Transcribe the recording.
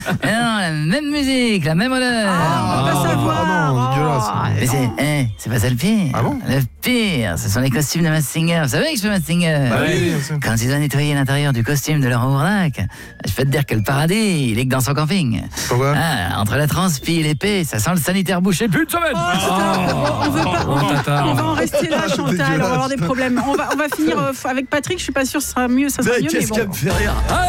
Non, la même musique, la même odeur. On va savoir. non, dégueulasse. Mais c'est pas ça le pire. Ah bon? Le pire, ce sont les costumes de Masked Singer. Vous savez que je fais Masked Singer? Bah oui, c'est- Quand il doit nettoyer l'intérieur du costume de Laurent Ourlac, je peux te dire que le paradis, il est que dans son camping. Pourquoi? Entre la transpi et l'épée, ça sent le sanitaire bouché plus de semaine. On veut pas. On va en rester là, Chantal. On va avoir des problèmes. On va finir avec Patrick. Je suis pas sûre que ce sera mieux. Ça sera mieux, mais Qu'est-ce bon. qui me fait rire?